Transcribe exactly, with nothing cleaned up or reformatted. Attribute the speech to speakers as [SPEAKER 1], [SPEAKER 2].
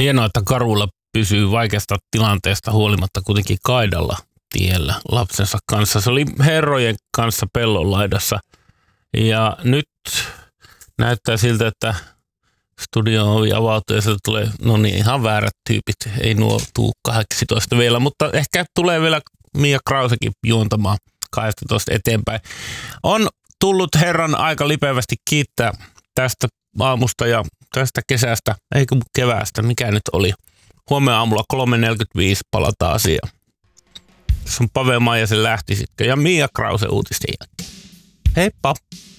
[SPEAKER 1] Hienoa, että Karula pysyy vaikeasta tilanteesta huolimatta kuitenkin kaidalla tiellä lapsensa kanssa. Se oli herrojen kanssa pellon laidassa ja nyt näyttää siltä, että studion ovi avautuu ja sieltä tulee, no niin, ihan väärät tyypit. Ei nuo tuu kahdeksantoista vielä, mutta ehkä tulee vielä Mia Krausekin juontamaan kahdeksantoista eteenpäin. On tullut herran aika lipevästi kiittää tästä aamusta ja tästä kesästä, eikö keväästä, mikä nyt oli. Huomenna aamulla kolme neljäkymmentäviisi palataan asiaan. Tässä on Pave Maijasen lähti sitten ja Mia Krause uutisten jälkeen. Heippa!